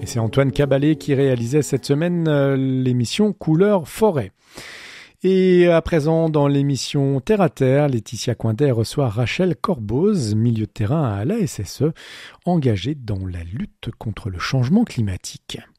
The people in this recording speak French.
c'est Antoine Caballet qui réalisait cette semaine l'émission Couleur Forêt. Et à présent, dans l'émission Terre à Terre, Laetitia Coindet reçoit Rachel Corboz, milieu de terrain à la SSE, engagée dans la lutte contre le changement climatique.